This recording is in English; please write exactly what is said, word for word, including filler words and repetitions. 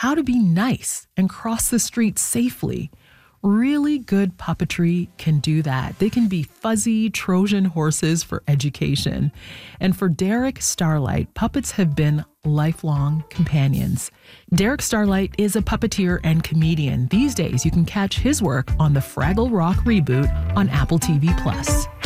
how to be nice and cross the street safely. Really good puppetry can do that. They can be fuzzy Trojan horses for education. And for Derek Starlight, puppets have been lifelong companions. Derek Starlight is a puppeteer and comedian. These days, you can catch his work on the Fraggle Rock reboot on Apple T V Plus.